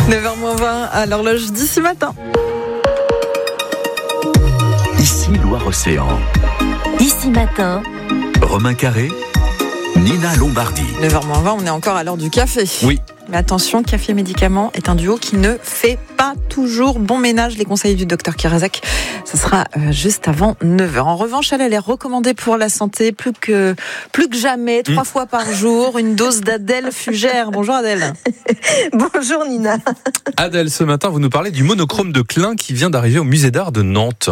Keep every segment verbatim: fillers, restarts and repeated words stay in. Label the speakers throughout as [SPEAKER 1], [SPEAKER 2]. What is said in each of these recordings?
[SPEAKER 1] neuf heures moins vingt à l'horloge d'ici matin.
[SPEAKER 2] Ici Loire-Océan.
[SPEAKER 3] Ici matin.
[SPEAKER 2] Romain Carré, Nina Lombardi.
[SPEAKER 1] neuf heures moins vingt, on est encore à l'heure du café.
[SPEAKER 2] Oui.
[SPEAKER 1] Mais attention, café et médicaments est un duo qui ne fait pas toujours bon ménage. Les conseils du docteur Kirazak, ce sera euh, juste avant neuf heures. En revanche, elle, elle est recommandée pour la santé plus que, plus que jamais, trois mmh. fois par jour, une dose d'Adèle Fugère. Bonjour Adèle.
[SPEAKER 4] Bonjour Nina.
[SPEAKER 5] Adèle, ce matin, vous nous parlez du monochrome de Klein qui vient d'arriver au musée d'art de Nantes.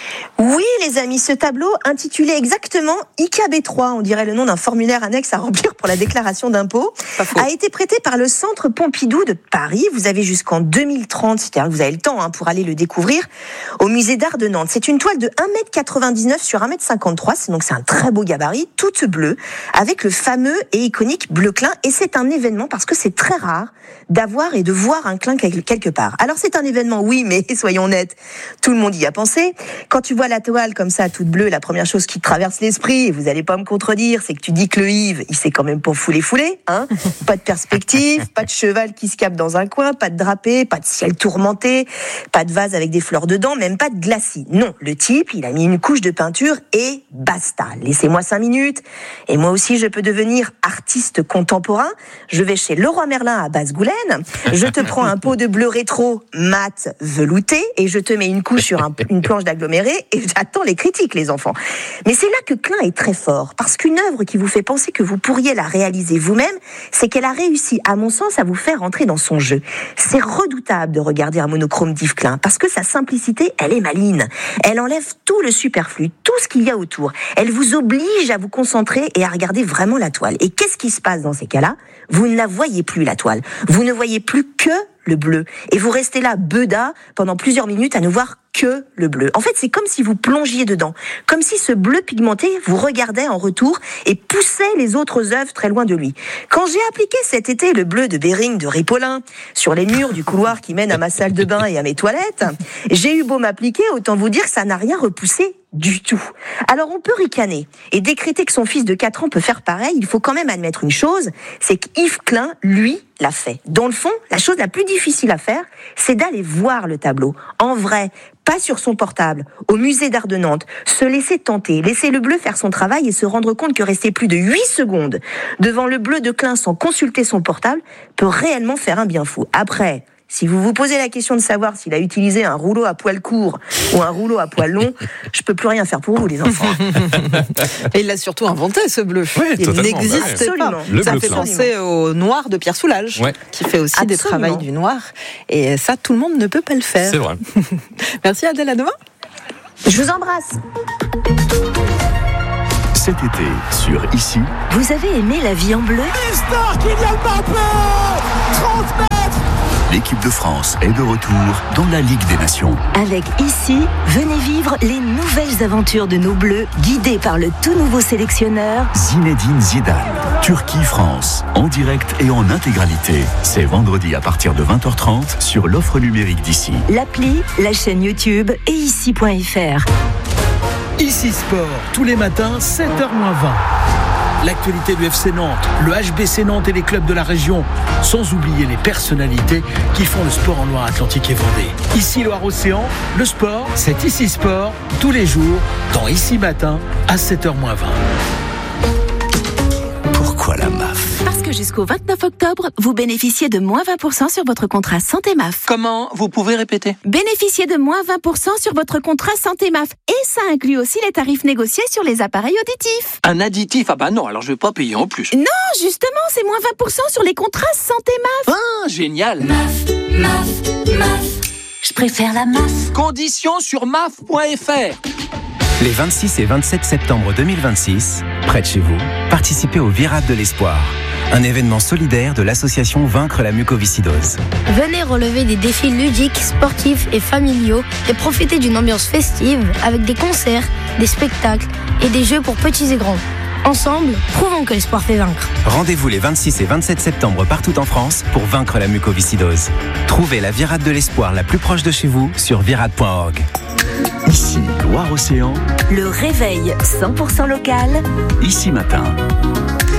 [SPEAKER 4] Oui les amis, ce tableau intitulé exactement I K B trois, on dirait le nom d'un formulaire annexe à remplir pour la déclaration d'impôt, a été prêté par le Centre Pompidou de Paris. Vous avez jusqu'en deux mille trente, c'est-à-dire que vous avez le temps hein, pour aller le découvrir, au musée d'art de Nantes. C'est une toile de un mètre quatre-vingt-dix-neuf sur un mètre cinquante-trois, donc c'est un très beau gabarit, toute bleue, avec le fameux et iconique bleu Klein. Et c'est un événement parce que c'est très rare d'avoir et de voir un Klein quelque part. Alors c'est un événement, oui, mais soyons honnêtes, tout le monde y a pensé. Quand tu vois la toile comme ça, toute bleue, la première chose qui te traverse l'esprit, et vous allez pas me contredire, c'est que tu dis que le Yves, il s'est quand même pas foulé foulé, hein. Pas de perspective, pas de cheval qui se cape dans un coin, pas de drapé, pas de ciel tourmenté, pas de vase avec des fleurs dedans, même pas de glacis. Non, le type, il a mis une couche de peinture et basta. Laissez-moi cinq minutes, et moi aussi je peux devenir artiste contemporain. Je vais chez Leroy Merlin à Basse-Goulaine, je te prends un pot de bleu rétro mat velouté, et je te mets une couche sur un, une planche d'aggloméré, et j'attends les critiques, les enfants. Mais c'est là que Klein est très fort, parce qu'une œuvre qui vous fait penser que vous pourriez la réaliser vous-même, c'est qu'elle a réussi, à mon sens, à vous faire entrer dans son jeu. C'est redoutable de regarder un monochrome d'Yves Klein, parce que sa simplicité, elle est maligne. Elle enlève tout le superflu, tout ce qu'il y a autour. Elle vous oblige à vous concentrer et à regarder vraiment la toile. Et qu'est-ce qui se passe dans ces cas-là ? Vous ne la voyez plus, la toile. Vous ne voyez plus que le bleu. Et vous restez là, beuda, pendant plusieurs minutes à ne voir que le bleu. En fait, c'est comme si vous plongiez dedans. Comme si ce bleu pigmenté vous regardait en retour et poussait les autres œuvres très loin de lui. Quand j'ai appliqué cet été le bleu de Bering de Ripollin sur les murs du couloir qui mène à ma salle de bain et à mes toilettes, j'ai eu beau m'appliquer, autant vous dire que ça n'a rien repoussé du tout. Alors on peut ricaner et décréter que son fils de quatre ans peut faire pareil. Il faut quand même admettre une chose, c'est qu'Yves Klein, lui, l'a fait. Dans le fond, la chose la plus difficile à faire, c'est d'aller voir le tableau, en vrai, pas sur son portable, au musée d'art de Nantes, se laisser tenter, laisser le bleu faire son travail et se rendre compte que rester plus de huit secondes devant le bleu de Klein sans consulter son portable peut réellement faire un bien fou. Après, si vous vous posez la question de savoir s'il a utilisé un rouleau à poil court ou un rouleau à poil long, je peux plus rien faire pour vous, les enfants.
[SPEAKER 1] Et il l'a surtout inventé, ce bleu.
[SPEAKER 5] Oui,
[SPEAKER 1] il n'existe
[SPEAKER 5] ouais.
[SPEAKER 1] pas.
[SPEAKER 5] Le
[SPEAKER 1] Ça
[SPEAKER 5] bleu
[SPEAKER 1] fait
[SPEAKER 5] Klein.
[SPEAKER 1] penser au noir de Pierre Soulages, ouais. qui fait aussi Absolument. Des travails du noir. Et ça, tout le monde ne peut pas le faire.
[SPEAKER 5] C'est vrai.
[SPEAKER 1] Merci Adèle, à demain.
[SPEAKER 4] Je vous embrasse.
[SPEAKER 2] Cet été, sur Ici.
[SPEAKER 3] Vous avez aimé La vie en bleu ?
[SPEAKER 6] Mister Kylian Mbappé, trente mètres.
[SPEAKER 2] L'équipe de France est de retour dans la Ligue des Nations.
[SPEAKER 3] Avec Ici, venez vivre les nouvelles aventures de nos Bleus, guidés par le tout nouveau sélectionneur
[SPEAKER 2] Zinedine Zidane. Turquie-France, en direct et en intégralité. C'est vendredi à partir de vingt heures trente sur l'offre numérique d'Ici.
[SPEAKER 3] L'appli, la chaîne YouTube et ici point f r.
[SPEAKER 6] Ici Sport, tous les matins, sept heures moins vingt. L'actualité du F C Nantes, le H B C Nantes et les clubs de la région, sans oublier les personnalités qui font le sport en Loire-Atlantique et Vendée. Ici Loire-Océan, le sport, c'est Ici Sport, tous les jours, dans Ici Matin, à sept heures moins vingt.
[SPEAKER 2] Pourquoi la M A F ?
[SPEAKER 7] Parce que jusqu'au vingt-neuf octobre, vous bénéficiez de moins vingt pour cent sur votre contrat Santé M A F.
[SPEAKER 8] Comment ? Vous pouvez répéter ?
[SPEAKER 7] Bénéficiez de moins vingt pour cent sur votre contrat Santé M A F. Et ça inclut aussi les tarifs négociés sur les appareils auditifs.
[SPEAKER 8] Un additif ? Ah bah non, alors je vais pas payer en plus.
[SPEAKER 7] Non, justement, c'est moins vingt pour cent sur les contrats Santé M A F.
[SPEAKER 8] Ah, génial !
[SPEAKER 7] M A F, M A F, M A F. Je préfère la M A F.
[SPEAKER 8] Conditions sur M A F point F R.
[SPEAKER 9] Les vingt-six et vingt-sept septembre deux mille vingt-six, près de chez vous, participez au Virade de l'Espoir, un événement solidaire de l'association Vaincre la mucoviscidose.
[SPEAKER 10] Venez relever des défis ludiques, sportifs et familiaux et profiter d'une ambiance festive avec des concerts, des spectacles et des jeux pour petits et grands. Ensemble, prouvons que l'espoir fait vaincre.
[SPEAKER 9] Rendez-vous les vingt-six et vingt-sept septembre partout en France pour vaincre la mucoviscidose. Trouvez la Virade de l'Espoir la plus proche de chez vous sur virade point org.
[SPEAKER 2] Ici, Loire-Océan.
[SPEAKER 3] Le réveil cent pour cent local.
[SPEAKER 2] Ici Matin.
[SPEAKER 1] Et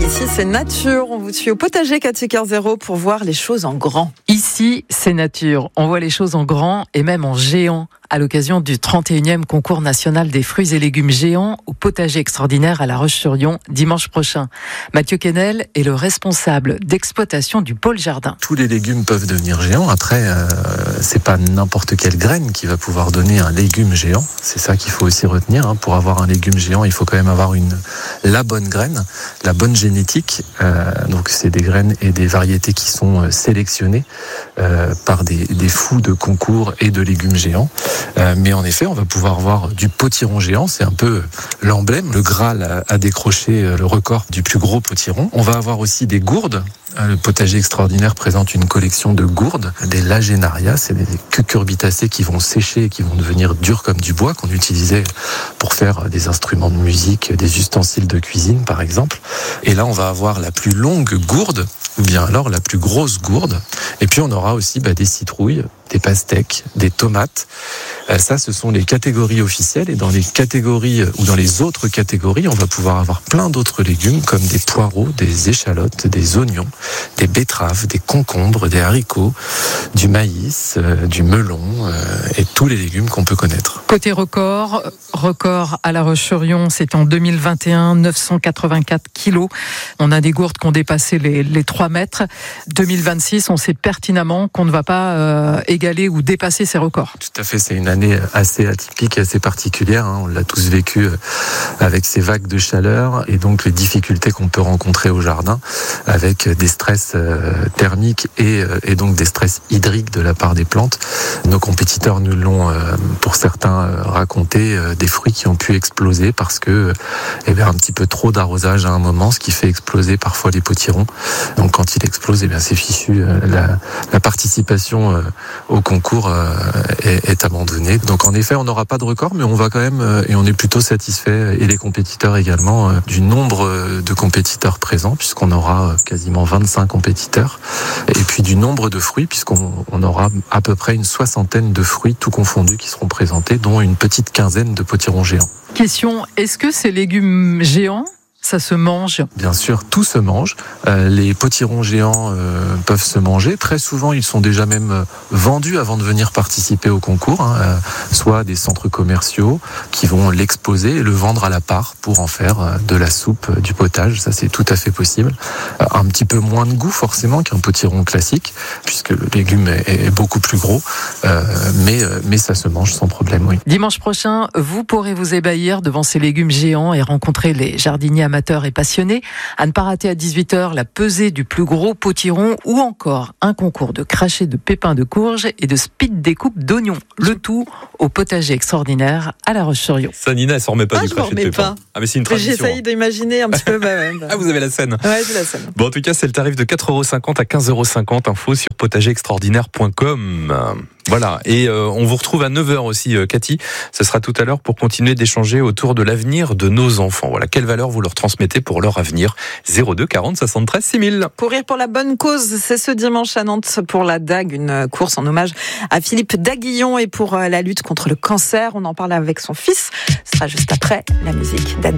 [SPEAKER 1] ici c'est nature. On vous suit au potager Cathy Carzero pour voir les choses en grand.
[SPEAKER 11] Ici c'est nature. On voit les choses en grand et même en géant à l'occasion du trente et unième concours national des fruits et légumes géants au potager extraordinaire à La Roche-sur-Yon dimanche prochain. Mathieu Quesnel est le responsable d'exploitation du pôle jardin.
[SPEAKER 12] Tous les légumes peuvent devenir géants. Après, euh, c'est pas n'importe quelle graine qui va pouvoir donner un légume géant. C'est ça qu'il faut aussi retenir. Hein. Pour avoir un légume géant, il faut quand même avoir une la bonne graine, la bonne génétique. Euh, donc, c'est des graines et des variétés qui sont sélectionnées euh, par des, des fous de concours et de légumes géants. Euh, mais en effet, on va pouvoir voir du potiron géant. C'est un peu l'emblème. Le Graal a, a décroché le record du plus gros potiron. On va avoir aussi des gourdes. Le potager extraordinaire présente une collection de gourdes, des lagenaria, c'est des cucurbitacées qui vont sécher et qui vont devenir dures comme du bois, qu'on utilisait pour faire des instruments de musique, des ustensiles de cuisine par exemple. Et là, on va avoir la plus longue gourde, ou bien alors la plus grosse gourde. Et puis on aura aussi bah, des citrouilles, des pastèques, des tomates. Ça, ce sont les catégories officielles. Et dans les catégories ou dans les autres catégories, on va pouvoir avoir plein d'autres légumes comme des poireaux, des échalotes, des oignons, des betteraves, des concombres, des haricots, du maïs, euh, du melon euh, et tous les légumes qu'on peut connaître.
[SPEAKER 11] Côté record, record à La Roche-sur-Yon, c'est en deux mille vingt et un, neuf cent quatre-vingt-quatre kilos. On a des gourdes qui ont dépassé les, les trois mètres. deux mille vingt-six, on sait pertinemment qu'on ne va pas euh, égaler ou dépasser ces records.
[SPEAKER 12] Tout à fait, c'est une année assez atypique, assez particulière. Hein. On l'a tous vécu avec ces vagues de chaleur et donc les difficultés qu'on peut rencontrer au jardin avec des stress euh, thermiques et, euh, et donc des stress hydriques de la part des plantes. Nos compétiteurs nous l'ont, euh, pour certains, euh, raconté, euh, des fruits qui ont pu exploser parce que euh, eh bien, un petit peu trop d'arrosage à un moment, ce qui fait exploser parfois les potirons. Donc quand il explose, eh bien, c'est fichu. Euh, la, la participation euh, au concours euh, est, est abandonnée. Donc en effet, on n'aura pas de record, mais on va quand même, euh, et on est plutôt satisfait, et les compétiteurs également, euh, du nombre de compétiteurs présents, puisqu'on aura euh, quasiment vingt-cinq compétiteurs, et puis du nombre de fruits, puisqu'on on aura à peu près une soixantaine de fruits, tout confondus, qui seront présentés, dont une petite quinzaine de potirons géants.
[SPEAKER 11] Question, est-ce que ces légumes géants, ça se mange?
[SPEAKER 12] Bien sûr, tout se mange. Euh, les potirons géants euh, peuvent se manger. Très souvent, ils sont déjà même euh, vendus avant de venir participer au concours. Hein, euh, soit des centres commerciaux qui vont l'exposer et le vendre à la part pour en faire euh, de la soupe, euh, du potage. Ça, c'est tout à fait possible. Euh, un petit peu moins de goût, forcément, qu'un potiron classique, puisque le légume est, est beaucoup plus gros. Euh, mais, euh, mais ça se mange sans problème, oui.
[SPEAKER 11] Dimanche prochain, vous pourrez vous ébahir devant ces légumes géants et rencontrer les jardiniers amateurs et passionnés. À ne pas rater à dix-huit heures la pesée du plus gros potiron ou encore un concours de cracher de pépins de courge et de speed découpe d'oignons. Le tout au potager extraordinaire à La Roche-sur-Yon.
[SPEAKER 5] Ça, Nina, elle s'en remet pas
[SPEAKER 1] ah,
[SPEAKER 5] du cracher de pépins.
[SPEAKER 1] Pas.
[SPEAKER 5] Ah, mais c'est une tradition.
[SPEAKER 1] J'essaye d'imaginer un petit peu. Bah, ouais, bah.
[SPEAKER 5] Ah, vous avez la scène.
[SPEAKER 1] Ouais, j'ai la scène.
[SPEAKER 5] Bon, en tout cas, c'est le tarif de quatre euros cinquante à quinze euros cinquante. Info sur potager extraordinaire point com. Voilà, et euh, on vous retrouve à neuf heures aussi, euh, Cathy. Ce sera tout à l'heure pour continuer d'échanger autour de l'avenir de nos enfants. Voilà, quelle valeur vous leur transmettez pour leur avenir? zéro deux quarante soixante-treize six mille.
[SPEAKER 1] Courir pour la bonne cause, c'est ce dimanche à Nantes pour la Dague, une course en hommage à Philippe Daguillon et pour la lutte contre le cancer. On en parle avec son fils. Ce sera juste après la musique d'Adèle.